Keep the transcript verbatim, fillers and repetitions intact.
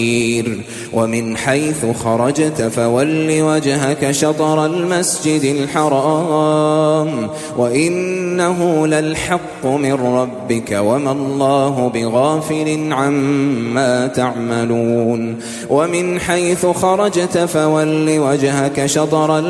ومن حيث خرجت فول وجهك شطر المسجد الحرام وإنه للحق من ربك وما الله بغافل عما تعملون ومن حيث خرجت فول وجهك شطر